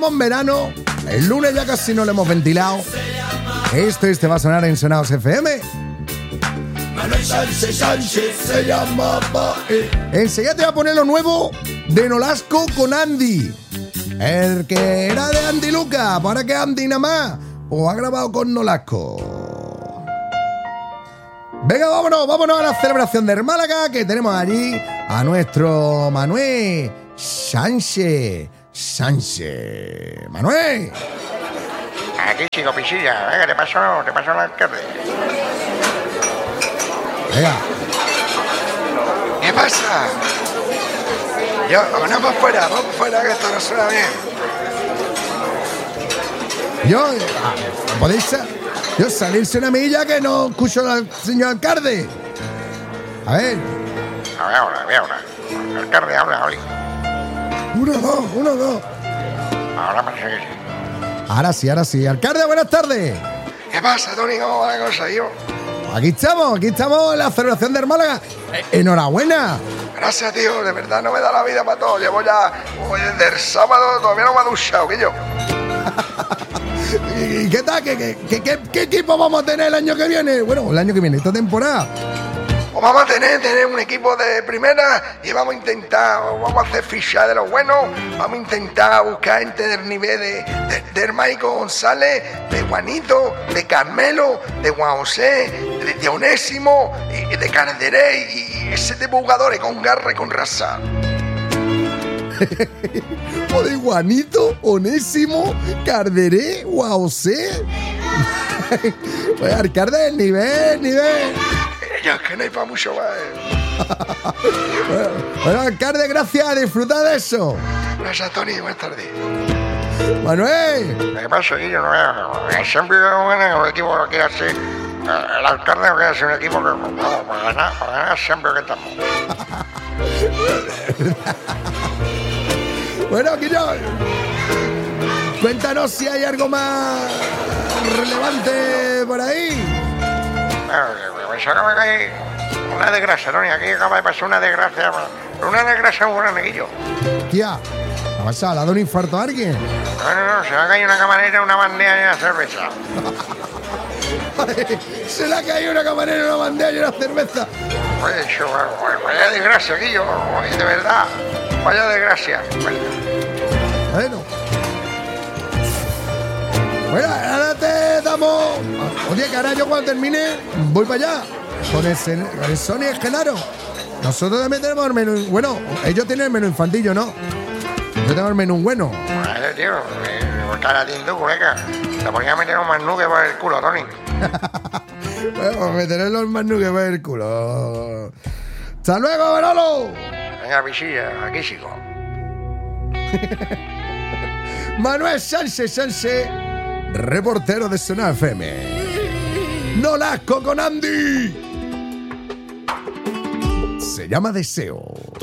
estamos en verano. El lunes ya casi no lo hemos ventilado. Este va a sonar en Sonados FM. Manuel Sánchez se llamaba. Enseguida te voy a poner lo nuevo de Nolasco con Andy. El que era de Andy Luca, para que Andy nada más, pues ha grabado con Nolasco. Venga, vámonos a la celebración de Málaga, que tenemos allí a nuestro Manuel Sánchez. Manuel. Aquí sigo, Pisilla. Venga, te paso al alcalde. Venga. ¿Qué pasa? Vamos fuera, que esto no suena bien. ¿Podéis salirse una milla que no escucho al señor alcalde? A ver. Ahora. El alcalde habla hoy. 1, 2. Ahora me seguís. Ahora sí. Alcalde, buenas tardes. ¿Qué pasa, Tony? ¿Cómo va la cosa, yo? Aquí estamos en la celebración del Málaga. Enhorabuena. Gracias, tío, de verdad no me da la vida para todo. Llevo ya desde el sábado, todavía no me ha duchado, que yo. ¿Y qué tal? ¿Qué equipo vamos a tener el año que viene? Bueno, el año que viene, esta temporada. Pues vamos a tener un equipo de primera y vamos a hacer fichas de los buenos, vamos a intentar buscar gente del nivel de Hermaico González, de Juanito, de Carmelo, de Juan José, de Onésimo, y de Carderé y ese tipo de jugadores con garra y con raza. O de Juanito, Onésimo, Carderé, Juan José. Pues alcalde del nivel. Ya es que no hay para mucho más. Bueno, alcalde, gracias, a disfrutar de eso. Gracias, Tony, buenas tardes. Manuel. ¿Qué pasa, Guillo? Siempre un equipo lo quiere hacer. El alcalde no quiere hacer un equipo que para ganar siempre que estamos. Bueno, Guillo, cuéntanos si hay algo más relevante por ahí. Me acaba de caer una desgracia, Tony. Aquí acaba de pasar una desgracia muy grande, Guillo. Tía, ¿qué ha pasado? ¿Le ha dado un infarto a alguien? No, se le ha caído una camarera, una bandeja y una cerveza. Se le ha caído una camarera, una bandeja y una cerveza. Vaya desgracia, Guillo, de verdad. Vaya desgracia. Bueno, ahora te damos. Oye, que ahora yo cuando termine voy para allá con el Sony Genaro. Nosotros también tenemos el menú. Bueno, ellos tienen el menú infantil, yo no. Yo tengo el menú bueno. Tío, cara tinto, colega. Te ponía a meter un manuque por el culo, Tony. Bueno, meteré los manuques por el culo. ¡Hasta luego, Manolo! Venga, Pisilla, aquí sigo. Manuel Sánchez, reportero de Sonar FM. Nolasco con Andy. Se llama Deseo.